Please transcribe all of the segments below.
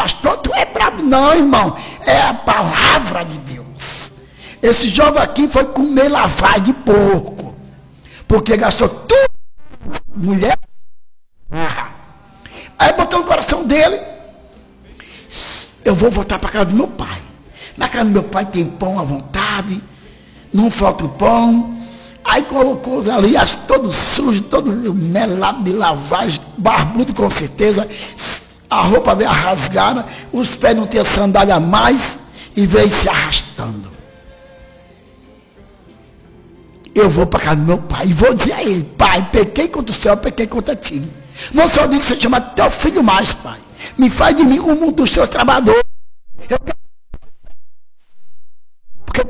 pastor, tu é brabo. Não, irmão, é a palavra de Deus. Esse jovem aqui foi comer lavagem de porco, porque gastou tudo, mulher. Aí botou no coração dele, eu vou voltar para casa do meu pai. Na casa do meu pai tem pão à vontade, não falta o pão. Aí colocou ali, todo sujo, todo melado de lavagem, barbudo com certeza, a roupa veio rasgada, os pés não tinham sandália a mais, e veio se arrastando. Eu vou para casa do meu pai e vou dizer a ele: pai, pequei contra o céu, pequei contra ti. Não só digo que você chama teu filho mais, pai. Me faz de mim um dos seus trabalhadores. Porque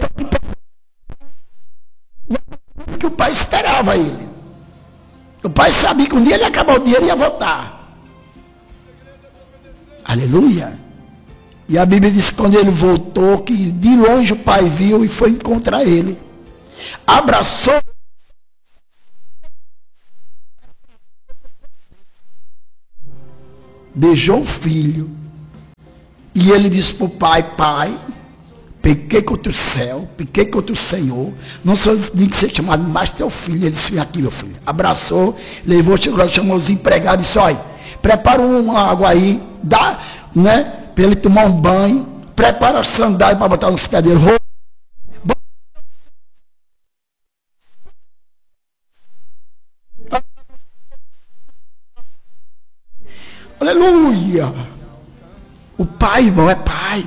que o pai esperava ele. O pai sabia que um dia ele ia acabar o dinheiro e ia voltar. Aleluia. E a Bíblia diz que quando ele voltou, que de longe o pai viu e foi encontrar ele. Abraçou. Beijou o filho. E ele disse para o pai: pai, pequei contra o céu, pequei contra o Senhor, não sou de ser chamado mais teu filho. Ele disse: vem aqui, meu filho. Abraçou, levou, chamou os empregados e disse: olha, prepara uma água aí, dá, né, para ele tomar um banho, prepara as sandálias para botar nos pés dele. Aleluia. O pai, irmão, é pai.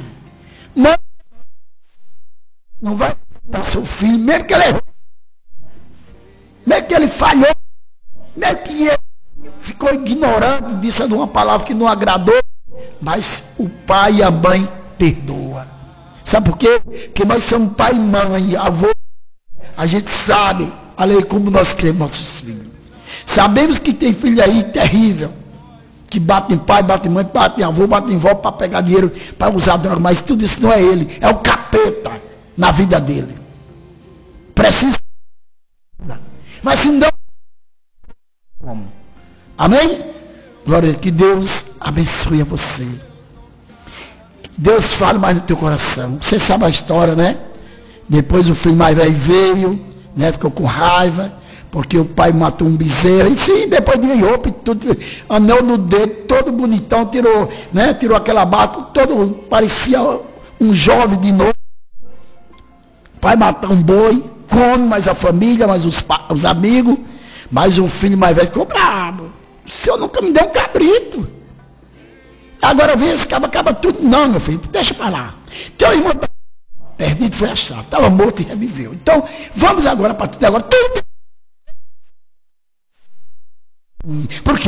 Não vai dar seu filho, mesmo que ele errou, mesmo que ele falhou, mesmo que ele ficou ignorante, disse uma palavra que não agradou, mas o pai e a mãe perdoa. Sabe por quê? Porque nós somos pai e mãe, avô. A gente sabe, aleluia, como nós queremos nossos filhos. Sabemos que tem filho aí terrível, que bate em pai, bate em mãe, bate em avô, bate em vó para pegar dinheiro, para usar droga, mas tudo isso não é ele, é o capeta na vida dele. Precisa. Mas se não, como? Amém? Glória, que Deus abençoe a você. Que Deus fale mais no teu coração. Você sabe a história, né? Depois o filho mais velho veio, né? Ficou com raiva, porque o pai matou um bezerro. Enfim, depois ganhou tudo, anel no dedo, todo bonitão, tirou, né? Tirou aquela bata, todo parecia um jovem de novo. Pai matar um boi, come, mas a família, mas os amigos, mas o filho mais velho ficou bravo. O senhor nunca me deu um cabrito. Agora vem esse cabo, acaba tudo. Não, meu filho, deixa para lá. Teu irmão perdido foi achado, estava morto e reviveu. Então, vamos agora para tudo agora. Porque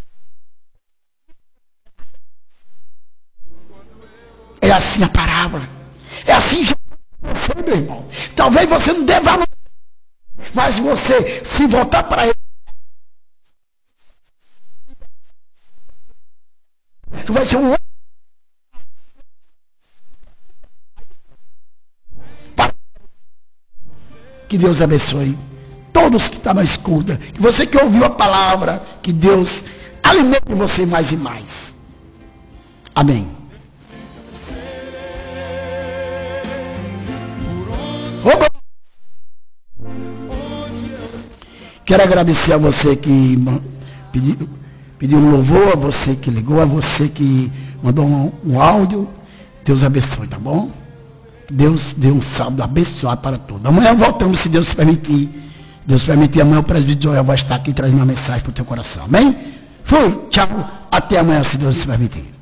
é assim a palavra. É assim, você, meu irmão. Talvez você não dê valor, mas você, se voltar para ele, vai ser um outro. Que Deus abençoe todos que estão na escuta. Que você que ouviu a palavra, que Deus alimente você mais e mais. Amém. Quero agradecer a você que pediu um louvor, a você que ligou, a você que mandou um áudio. Deus abençoe, tá bom? Deus deu um sábado abençoado para todos. Amanhã voltamos, se Deus permitir. Deus permitir, amanhã o presbítero Joel vai estar aqui trazendo uma mensagem para o teu coração. Amém? Fui, tchau. Até amanhã, se Deus permitir.